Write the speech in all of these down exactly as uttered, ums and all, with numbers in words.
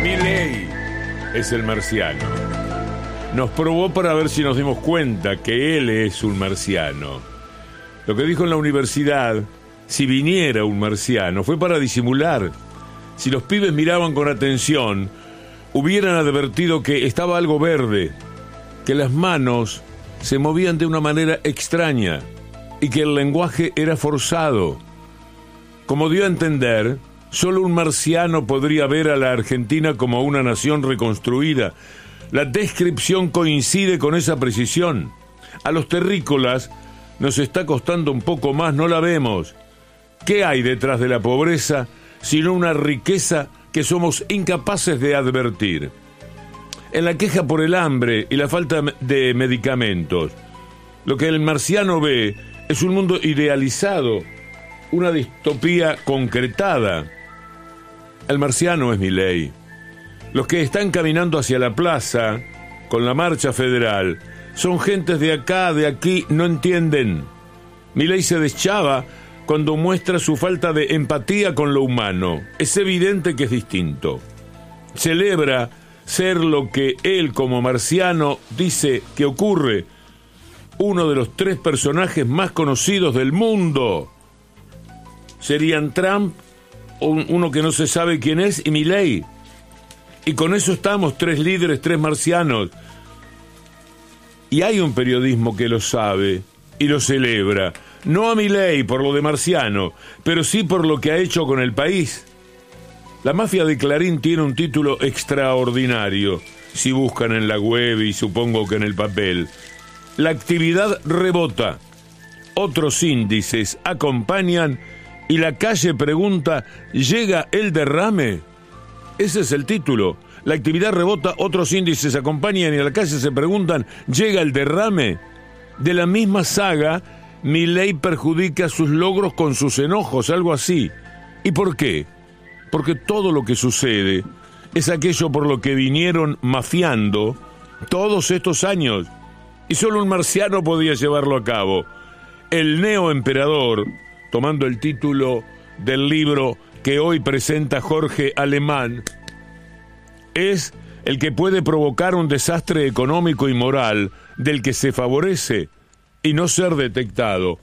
Milei es el marciano. Nos probó para ver si nos dimos cuenta que él es un marciano. Lo que dijo en la universidad, si viniera un marciano, fue para disimular. Si los pibes miraban con atención, hubieran advertido que estaba algo verde, que las manos se movían de una manera extraña y que el lenguaje era forzado. Como dio a entender, solo un marciano podría ver a la Argentina como una nación reconstruida. La descripción coincide con esa precisión. A los terrícolas nos está costando un poco más, no la vemos. ¿Qué hay detrás de la pobreza sino una riqueza que somos incapaces de advertir? En la queja por el hambre y la falta de medicamentos, lo que el marciano ve es un mundo idealizado, una distopía concretada. El marciano es Milei. Los que están caminando hacia la plaza con la marcha federal son gentes de acá, de aquí, no entienden. Milei se deschaba cuando muestra su falta de empatía con lo humano. Es evidente que es distinto. Celebra ser lo que él como marciano dice que ocurre, uno de los tres personajes más conocidos del mundo. Serían Trump, uno que no se sabe quién es, y Milei. Y con eso estamos, tres líderes, tres marcianos. Y hay un periodismo que lo sabe y lo celebra. No a Milei por lo de marciano, pero sí por lo que ha hecho con el país. La mafia de Clarín tiene un título extraordinario, si buscan en la web y supongo que en el papel. La actividad rebota. Otros índices acompañan y la calle pregunta, ¿llega el derrame? Ese es el título. La actividad rebota, otros índices acompañan y a la calle se preguntan, ¿llega el derrame? De la misma saga, Milei perjudica sus logros con sus enojos, algo así. ¿Y por qué? Porque todo lo que sucede es aquello por lo que vinieron mafiando todos estos años. Y solo un marciano podía llevarlo a cabo. El neoemperador, tomando el título del libro que hoy presenta Jorge Alemán, es el que puede provocar un desastre económico y moral del que se favorece y no ser detectado.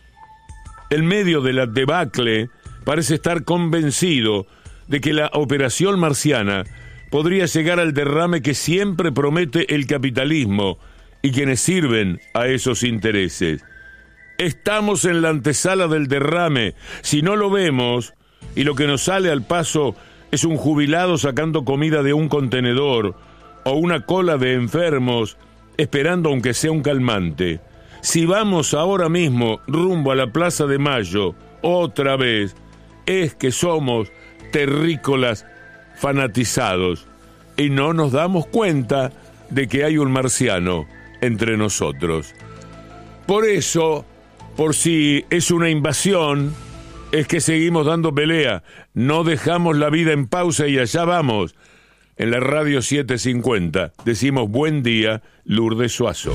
En medio de la debacle parece estar convencido de que la operación marciana podría llegar al derrame que siempre promete el capitalismo y quienes sirven a esos intereses. Estamos en la antesala del derrame. Si no lo vemos y lo que nos sale al paso es un jubilado sacando comida de un contenedor o una cola de enfermos esperando aunque sea un calmante. Si vamos ahora mismo rumbo a la Plaza de Mayo otra vez, es que somos terrícolas fanatizados y no nos damos cuenta de que hay un marciano entre nosotros. Por eso, por si es una invasión, es que seguimos dando pelea, no dejamos la vida en pausa y allá vamos. En la radio setecientos cincuenta decimos buen día, Lourdes Suazo.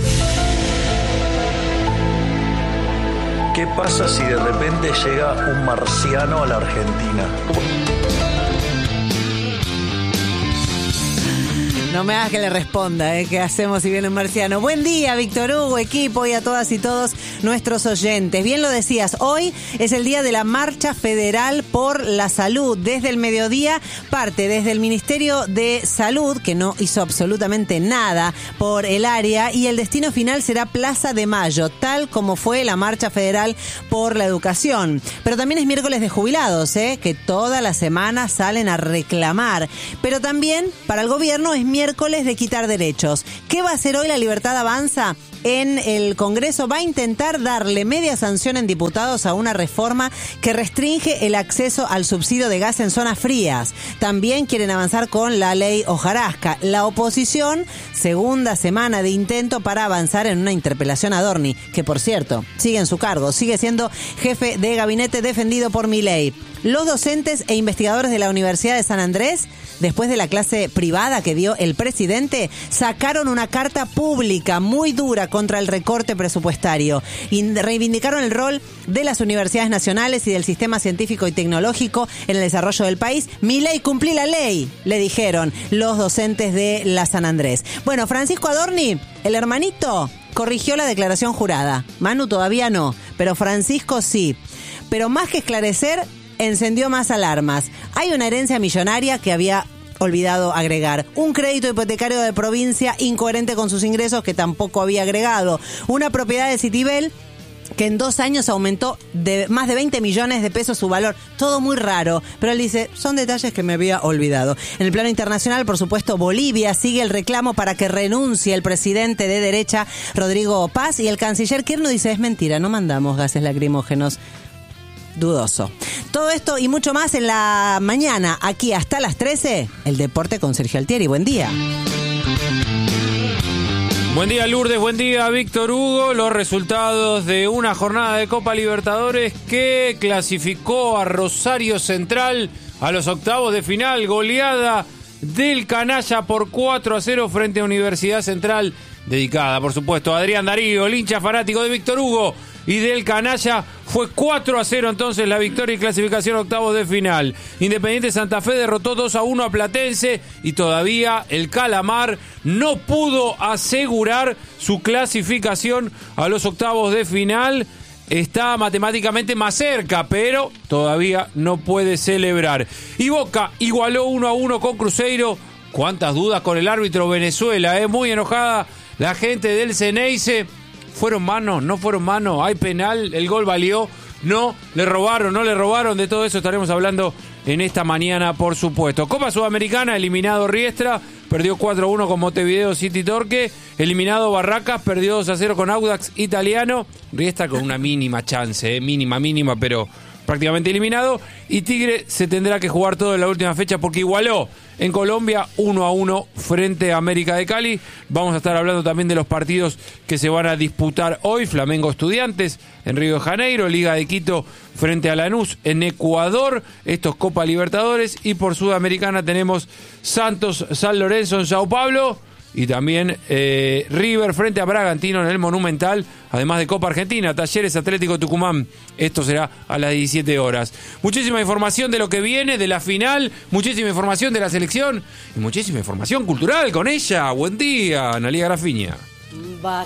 ¿Qué pasa si de repente llega un marciano a la Argentina? No me hagas que le responda, ¿eh? ¿Qué hacemos si viene un marciano? Buen día, Víctor Hugo, equipo y a todas y todos nuestros oyentes. Bien lo decías, hoy es el día de la Marcha Federal por la Salud. Desde el mediodía parte desde el Ministerio de Salud, que no hizo absolutamente nada por el área, y el destino final será Plaza de Mayo, tal como fue la Marcha Federal por la Educación. Pero también es miércoles de jubilados, ¿eh? Que toda la semana salen a reclamar. Pero también para el gobierno es miércoles miércoles de quitar derechos. ¿Qué va a hacer hoy la Libertad Avanza? En el Congreso va a intentar darle media sanción en diputados a una reforma que restringe el acceso al subsidio de gas en zonas frías. También quieren avanzar con la ley hojarasca. La oposición, segunda semana de intento para avanzar en una interpelación a Adorni, que por cierto, sigue en su cargo, sigue siendo jefe de gabinete defendido por Milei. Los docentes e investigadores de la Universidad de San Andrés, después de la clase privada que dio el presidente, sacaron una carta pública muy dura contra el recorte presupuestario. Y reivindicaron el rol de las universidades nacionales y del sistema científico y tecnológico en el desarrollo del país. Mi ley, cumplí la ley, le dijeron los docentes de la San Andrés. Bueno, Francisco Adorni, el hermanito, corrigió la declaración jurada. Manu todavía no, pero Francisco sí. Pero más que esclarecer, encendió más alarmas. Hay una herencia millonaria que había olvidado agregar. Un crédito hipotecario de provincia incoherente con sus ingresos que tampoco había agregado. Una propiedad de Citibel que en dos años aumentó de más de veinte millones de pesos su valor. Todo muy raro, pero él dice, son detalles que me había olvidado. En el plano internacional, por supuesto, Bolivia sigue el reclamo para que renuncie el presidente de derecha, Rodrigo Paz, y el canciller Kirchner dice, es mentira, no mandamos gases lacrimógenos. Dudoso. Todo esto y mucho más en la mañana, aquí hasta las trece, el deporte con Sergio Altieri. Buen día. Buen día, Lourdes, buen día, Víctor Hugo. Los resultados de una jornada de Copa Libertadores que clasificó a Rosario Central a los octavos de final. Goleada del Canalla por cuatro a cero frente a Universidad Central, dedicada, por supuesto, a Adrián Darío, el hincha fanático de Víctor Hugo y del Canalla. Fue cuatro a cero entonces la victoria y clasificación a octavos de final. Independiente Santa Fe derrotó dos a uno a Platense y todavía el Calamar no pudo asegurar su clasificación a los octavos de final. Está matemáticamente más cerca, pero todavía no puede celebrar. Y Boca igualó uno a uno con Cruzeiro. Cuántas dudas con el árbitro Venezuela, ¿eh? Muy enojada la gente del Ceneice. ¿Fueron manos? ¿No fueron manos? ¿Hay penal? ¿El gol valió? ¿No? ¿Le robaron? ¿No le robaron? De todo eso estaremos hablando en esta mañana, por supuesto. Copa Sudamericana, eliminado Riestra, perdió cuatro a uno con Montevideo City Torque. Eliminado Barracas, perdió dos a cero con Audax Italiano. Riestra con una mínima chance, ¿eh? mínima, mínima, pero prácticamente eliminado. Y Tigre se tendrá que jugar todo en la última fecha porque igualó en Colombia uno a uno frente a América de Cali. Vamos a estar hablando también de los partidos que se van a disputar hoy. Flamengo Estudiantes en Río de Janeiro, Liga de Quito frente a Lanús en Ecuador. Esto es Copa Libertadores. Y por Sudamericana tenemos Santos San Lorenzo en Sao Paulo. Y también eh, River frente a Bragantino en el Monumental, además de Copa Argentina, Talleres Atlético Tucumán. Esto será a las diecisiete horas. Muchísima información de lo que viene, de la final, muchísima información de la selección y muchísima información cultural con ella. Buen día, Analía Grafiña.